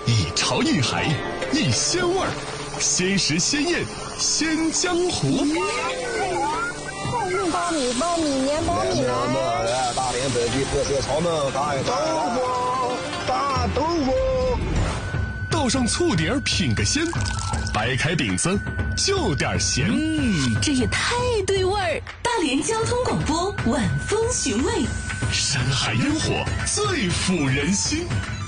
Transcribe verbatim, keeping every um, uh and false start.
一潮一海，一鲜味儿，鲜食鲜宴，鲜江湖。 苞米，苞米，粘苞米来！ 大连本地特色炒焖大豆腐，大豆腐。 倒上醋碟儿品个鲜，掰开饼子就点咸。 嗯，这也太对味儿！大连交通广播晚风寻味， 山海烟火最抚人心。